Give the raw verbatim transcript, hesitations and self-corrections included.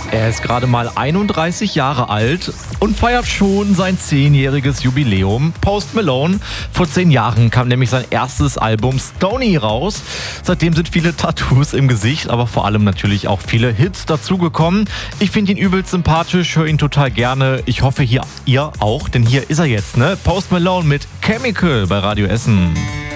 Er ist gerade mal einunddreißig Jahre alt und feiert schon sein zehnjähriges Jubiläum. Post Malone. Vor zehn Jahren kam nämlich sein erstes Album Stoney raus. Seitdem sind viele Tattoos im Gesicht, aber vor allem natürlich auch viele Hits dazugekommen. Ich finde ihn übelst sympathisch, höre ihn total gerne. Ich hoffe, hier ihr auch, denn hier ist er jetzt, ne? Post Malone mit Chemical bei Radio Essen.